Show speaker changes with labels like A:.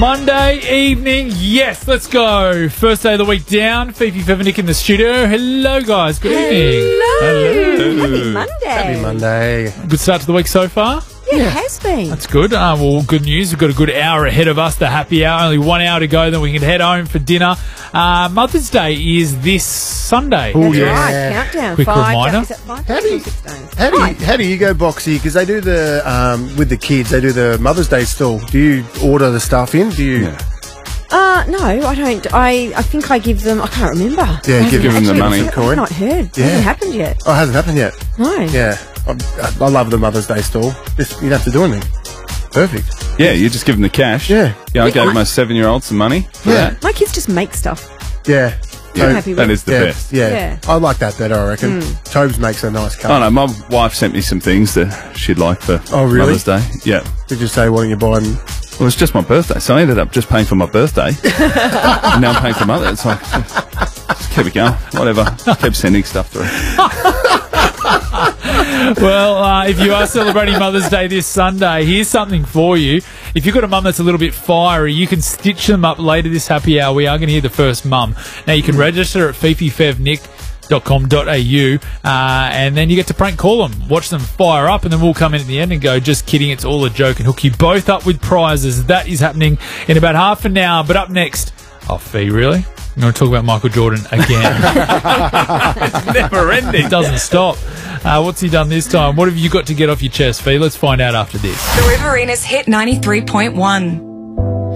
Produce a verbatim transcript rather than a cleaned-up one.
A: Monday evening, yes, let's go. First day of the week down. Fifi Fevernick in the studio. Hello, guys. Good evening.
B: Hello. Happy Monday.
C: Happy Monday.
A: Good start to the week so far.
B: Yeah, it has been.
A: That's good. Uh, well, good news. We've got a good hour ahead of us, the happy hour. Only one hour to go, then we can head home for dinner. Uh, Mother's Day is this Sunday.
C: Oh,
B: That's
C: yeah.
B: right. Countdown.
A: Quick
B: five,
A: reminder.
B: Is it five
C: How do
B: days
C: you-
B: or six days?
C: How do you,
B: Five.
C: how do you go, Boxy? Because they do the, um, with the kids, they do the Mother's Day still. Do you order the stuff in? Do you?
D: Yeah.
B: Uh, no, I don't. I, I think I give them, I can't remember.
C: Yeah,
B: I
C: give
D: them the
B: actually-
D: money.
B: I've
C: Coin.
B: not heard. It
C: Yeah.
B: hasn't happened yet.
C: Oh, it hasn't happened yet.
B: No.
C: Yeah. I, I love the Mother's Day stall. Just, you don't have to do anything. Perfect.
D: Yeah, you just give them the cash.
C: Yeah.
D: Yeah, I
B: Yeah,
D: gave
B: I-
D: my seven-year-old some money for
C: Yeah.
D: that.
B: My kids just make stuff.
C: Yeah.
D: Yeah,
B: I'm happy with
D: that
B: it.
D: is the
C: yeah,
D: best.
C: yeah.
B: Yeah.
C: I like that better, I reckon. Tobes makes a nice cut.
D: Oh, no, my wife sent me some things that she'd like for
C: Oh, really?
D: Mother's Day. Yeah.
C: Did you say, why don't you buy them?
D: Well, it's just my birthday, so I ended up just paying for my birthday. And now I'm paying for Mother. It's like, just keep it going. Whatever. Kept sending stuff through.
A: Well, uh, if you are celebrating Mother's Day this Sunday, here's something for you. If you've got a mum that's a little bit fiery, you can stitch them up later this happy hour. We are going to hear the first mum. Now, you can register at fifi fevnick dot com dot a u uh, and then you get to prank call them, watch them fire up, and then we'll come in at the end and go, just kidding, it's all a joke, and hook you both up with prizes. That is happening in about half an hour. But up next, oh, Fee, really? I'm going to talk about Michael Jordan again. It's never ending. It doesn't stop. Uh, what's he done this time? What have you got to get off your chest, Fee? Let's find out after this.
E: The Riverina's Hit ninety-three point one.